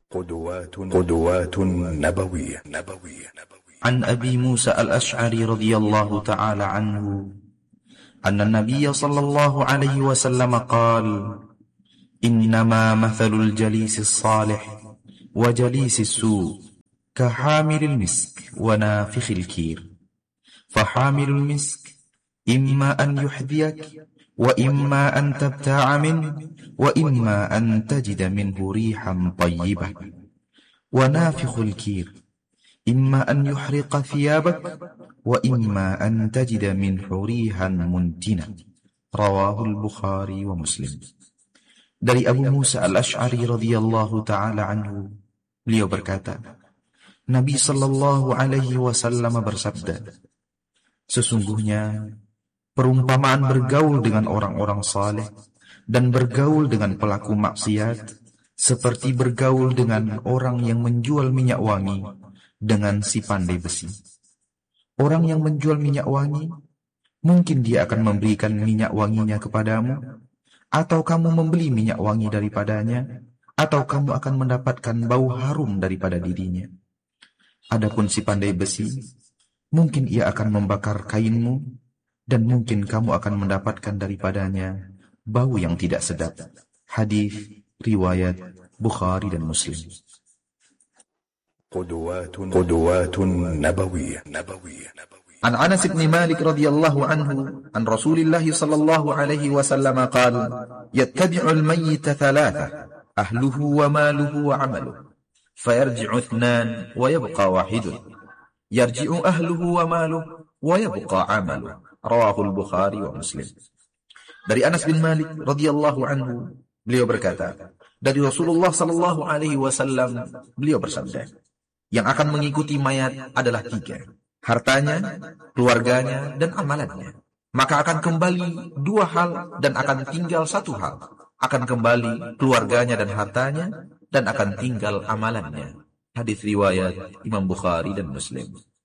قدوات نبوية. عن أبي موسى الأشعري رضي الله تعالى عنه أن النبي صلى الله عليه وسلم قال: إنما مثل الجليس الصالح وجليس السوء كحامل المسك ونافخ الكير، فحامل المسك إما أن يحذيك وإما أن تبتاع منه وإما أن تجد منه ريحا طيبة، ونافخ الكير إما أن يحرق ثيابك وإما أن تجد منه ريحا منتنة. رواه البخاري ومسلم. Dari Abu Musa al-Ash'ari radhiyallahu ta'ala anhu, beliau berkata, Nabi sallallahu alaihi wasallam bersabda, sesungguhnya perumpamaan bergaul dengan orang-orang saleh dan bergaul dengan pelaku maksiat seperti bergaul dengan orang yang menjual minyak wangi dengan si pandai besi. Orang yang menjual minyak wangi, mungkin dia akan memberikan minyak wanginya kepadamu, atau kamu membeli minyak wangi daripadanya, atau kamu akan mendapatkan bau harum daripada dirinya. Adapun si pandai besi, mungkin ia akan membakar kainmu, dan mungkin kamu akan mendapatkan daripadanya bau yang tidak sedap. Hadis riwayat Bukhari dan Muslim. قدوات نبوية. عن أنس بن مالك رضي الله عنه عن رسول الله صلى الله عليه وسلم قال: يتبع الميت ثلاثة: أهله وماله وعمله، فيرجع اثنان ويبقى واحد، يرجع أهله وماله ويبقى عمله. رواه البخاري ومسلم. Dari Anas bin Malik radhiyallahu anhu, beliau berkata, dari Rasulullah sallallahu alaihi wasallam, beliau bersabda, yang akan mengikuti mayat adalah tiga: hartanya, keluarganya, dan amalannya. Maka akan kembali dua hal dan akan tinggal satu hal. Akan kembali keluarganya dan hartanya, dan akan tinggal amalannya. Hadis riwayat Imam Bukhari dan Muslim.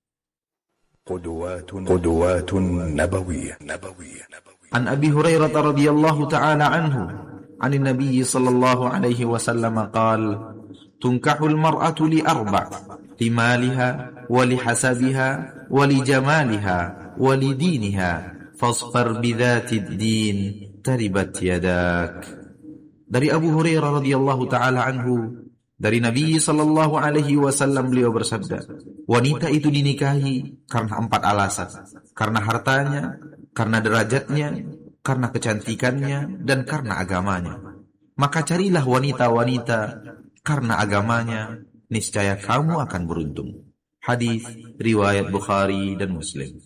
قدوات نبوية. عن أبي هريرة رضي الله تعالى عنه عن النبي صلى الله عليه وسلم قال: تنكح المرأة لأربع: لمالها ولحسبها ولجمالها ولدينها، فاصبر بذات الدين تربت يداك. Dari Abu Hurairah radhiyallahu taala anhu, dari Nabi sallallahu alaihi wasallam, beliau bersabda, wanita itu dinikahi karena 4 alasan: karena hartanya, karena derajatnya, karena kecantikannya, dan karena agamanya. Maka carilah wanita-wanita karena agamanya, niscaya kamu akan beruntung. Hadis riwayat Bukhari dan Muslim.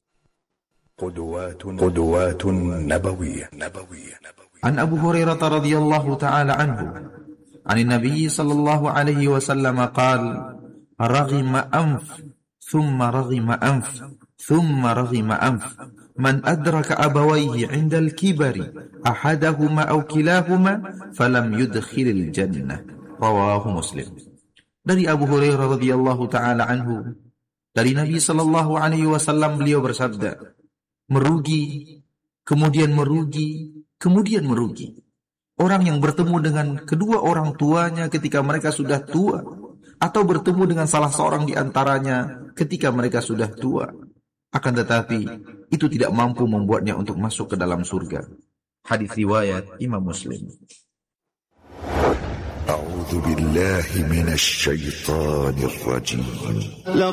قدوات نبوية. An Abu Hurairah radhiyallahu ta'ala anhu عن النبي صلى الله عليه وسلم قال: رغم أنف ثم رغم أنف ثم رغم أنف من أدرك أبويه عند الكبر أحدهما أو كلاهما فلم يدخل الجنة. رواه مسلم. Dari Abu Hurairah radhiyallahu ta'ala anhu, dari Nabi sallallahu alaihi wasallam, beliau bersabda, merugi, kemudian merugi, kemudian merugi orang yang bertemu dengan kedua orang tuanya ketika mereka sudah tua, atau bertemu dengan salah seorang di antaranya ketika mereka sudah tua, akan tetapi itu tidak mampu membuatnya untuk masuk ke dalam surga. Hadis riwayat Imam Muslim. أعوذ بالله من الشيطان الرجيم.